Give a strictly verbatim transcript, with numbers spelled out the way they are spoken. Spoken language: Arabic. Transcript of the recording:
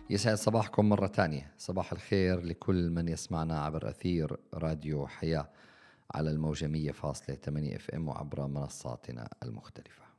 يسعد صباحكم مرة تانية، صباح الخير لكل من يسمعنا عبر أثير راديو حياة على الموجة مية فاصلة ثمانية اف ام وعبر منصاتنا المختلفة.